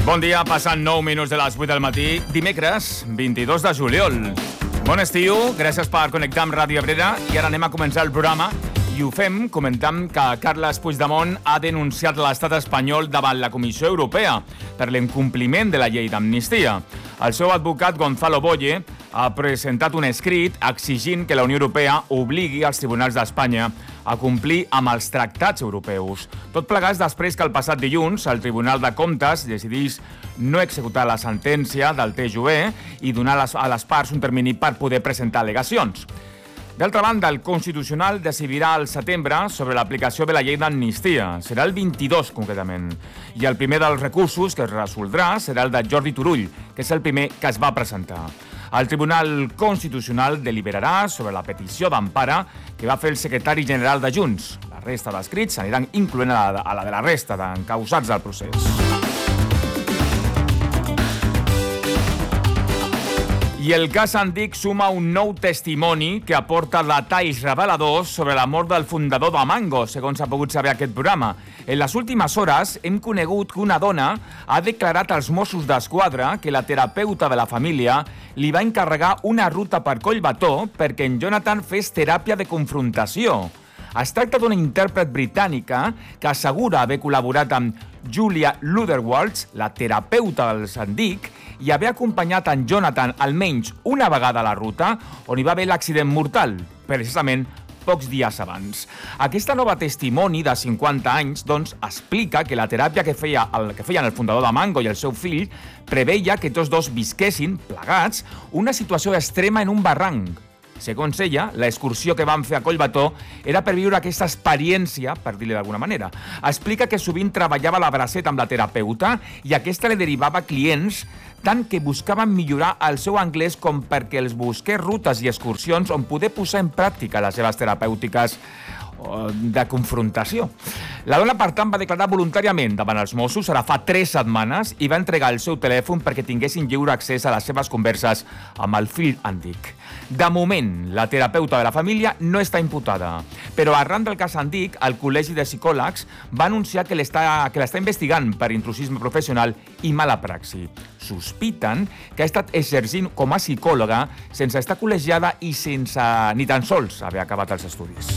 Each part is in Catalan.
Bon dia, passant 9 minuts de les 8 del matí, dimecres 22 de juliol. Bon estiu, gràcies per connectar amb Ràdio Abrera i ara anem a començar el programa i ho fem comentant que Carles Puigdemont ha denunciat l'estat espanyol davant la Comissió Europea per l'incompliment de la llei d'amnistia. El seu advocat Gonzalo Boye ha presentat un escrit exigint que la Unió Europea obligui els tribunals d'Espanya a complir amb els tractats europeus. Tot plegat després que el passat dilluns el Tribunal de Comptes decidís no executar la sentència del TJUE i donar a les parts un termini per poder presentar al·legacions. D'altra banda, el Constitucional decidirà al setembre sobre l'aplicació de la llei d'amnistia. Serà el 22, concretament. I el primer dels recursos que es resoldrà serà el de Jordi Turull, que és el primer que es va presentar. El Tribunal Constitucional deliberarà sobre la petició d'empara que va fer el secretari general de Junts. La resta d'escrits s'aniran incloent a la de la resta d'encausats del procés. I el cas Andic suma un nou testimoni que aporta detalls reveladors sobre la mort del fundador de Mango, segons ha pogut saber aquest programa. En les últimes hores hem conegut que una dona ha declarat als Mossos d'Esquadra que la terapeuta de la família li va encarregar una ruta per Collbató perquè en Jonathan fes teràpia de confrontació. Es tracta d'una intèrpret britànica que assegura haver col·laborat amb Julia Luderwalds, la terapeuta del Andic, i haver acompanyat en Jonathan almenys una vegada a la ruta on hi va haver l'accident mortal, precisament pocs dies abans. Aquesta nova testimoni de 50 anys doncs, explica que la teràpia que feien el fundador de Mango i el seu fill preveia que tots dos visquessin, plegats, una situació extrema en un barranc. Segons ella, l'excursió que van fer a Collbató era per viure aquesta experiència, per dir-li d'alguna manera. Explica que sovint treballava a la braceta amb la terapeuta i aquesta li derivava clients tant que buscaven millorar el seu anglès com perquè els busqués rutes i excursions on poder posar en pràctica les seves terapèutiques de confrontació. La dona, per tant, va declarar voluntàriament davant els Mossos ara fa 3 setmanes i va entregar el seu telèfon perquè tinguessin lliure accés a les seves converses amb el fill Andic. De moment, la terapeuta de la família no està imputada, però arran del cas Andic, el Col·legi de Psicòlegs va anunciar que l'està investigant per intrusisme professional i mala praxi. Sospiten que ha estat exercint com a psicòloga sense estar col·legiada i sense ni tan sols haver acabat els estudis.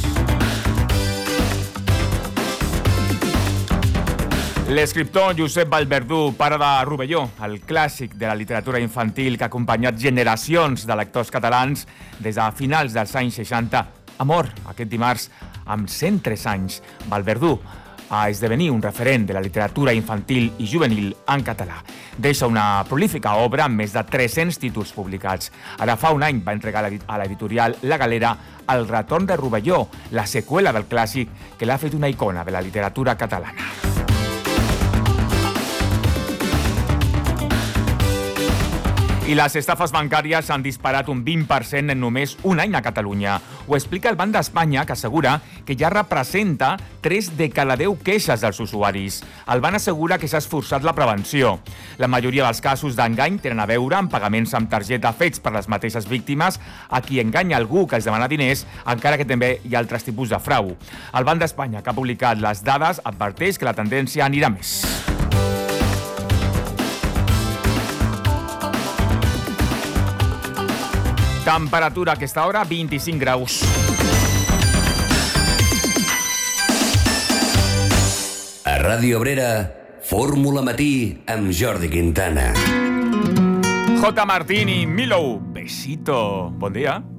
L'escriptor Josep Vallverdú, pare de Rovelló, el clàssic de la literatura infantil que ha acompanyat generacions de lectors catalans des de finals dels anys 60, ha mort aquest dimarts amb 103 anys. Vallverdú a esdevenir un referent de la literatura infantil i juvenil en català. Deixa una prolífica obra amb més de 300 títols publicats. Ara fa un any va entregar a l'editorial La Galera El retorn de Rovelló, la seqüela del clàssic que l'ha fet una icona de la literatura catalana. I les estafes bancàries s'han disparat un 20% en només un any a Catalunya. Ho explica el Banc d'Espanya, que assegura que ja representa 3 de cada 10 queixes dels usuaris. El banc assegura que s'ha esforçat la prevenció. La majoria dels casos d'engany tenen a veure amb pagaments amb targeta fets per les mateixes víctimes a qui enganya algú que els demana diners, encara que també hi ha altres tipus de frau. El Banc d'Espanya, que ha publicat les dades, adverteix que la tendència anirà més. Temperatura a aquesta hora, 25 graus. A Ràdio Abrera, Fórmula Matí amb Jordi Quintana. J. Martín i Milo, besito. Bon dia.